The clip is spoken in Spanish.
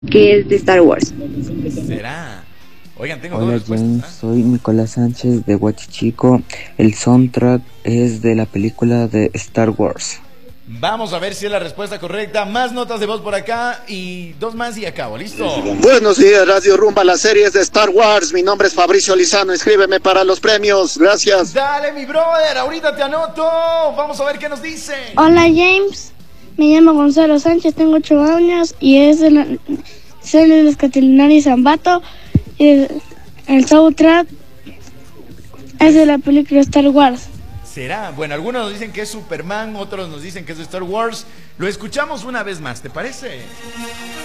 que es de Star Wars. ¿Será? Oigan, tengo dos Hola respuestas. James, soy Nicolás Sánchez de Huachichico. El soundtrack es de la película de Star Wars. Vamos a ver si es la respuesta correcta. Más notas de voz por acá y dos más y acabo. ¿Listo? Buenos días, Radio Rumba, las series de Star Wars. Mi nombre es Fabricio Lizano, inscríbeme para los premios. Gracias. Dale, mi brother, ahorita te anoto. Vamos a ver qué nos dice. Hola James, me llamo Gonzalo Sánchez, tengo 8 años y es de la serie de los Catilinares Zambato. El soundtrack es de la película Star Wars. ¿Será? Bueno, algunos nos dicen que es Superman, otros nos dicen que es de Star Wars. Lo escuchamos una vez más, ¿te parece?